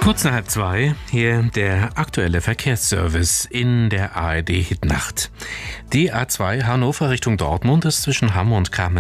Kurz nach 2, hier der aktuelle Verkehrsservice in der ARD Hitnacht. Die A2 Hannover Richtung Dortmund ist zwischen Hamm und Kamenz